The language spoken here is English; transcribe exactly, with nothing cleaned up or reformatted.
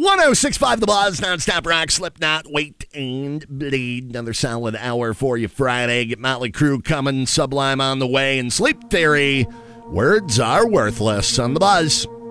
one oh six point five The Buzz, nonstop rock, Slipknot, Wait and Bleed. Another solid hour for you Friday. Get Motley Crue coming, Sublime on the way, and Sleep Theory. Words are worthless on The Buzz.